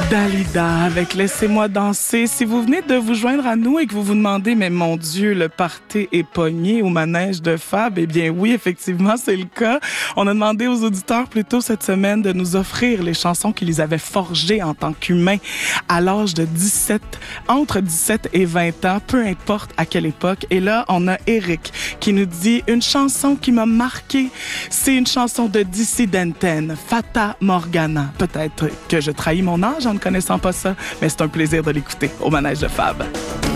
Dalida avec Laissez-moi danser. Si vous venez de vous joindre à nous et que vous vous demandez, mais mon Dieu, le party est pogné au manège de Fab, eh bien oui, effectivement, c'est le cas. On a demandé aux auditeurs plus tôt cette semaine de nous offrir les chansons qui les avaient forgés en tant qu'humains à l'âge de entre 17 et 20 ans, peu importe à quelle époque. Et là, on a Eric qui nous dit une chanson qui m'a marqué. C'est une chanson de Dissidenten, Fata Morgana. Peut-être que je trahis mon âge en ne connaissant pas ça, mais c'est un plaisir de l'écouter au manège de Fab.